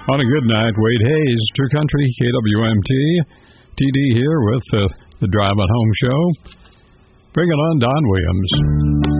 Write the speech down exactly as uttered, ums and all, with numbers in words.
On a good night, Wade Hayes, True Country, K W M T. T D here with uh, the Drive It Home Show. Bring it on, Don Williams.